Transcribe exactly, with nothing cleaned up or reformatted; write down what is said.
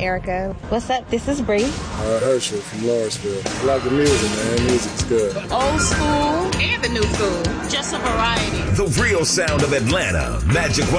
Erica. What's up? This is Bree. Uh, Herschel from Lawrenceville. I like the music, man. Music's good. Old school and the new school. Just a variety. The real sound of Atlanta. Magic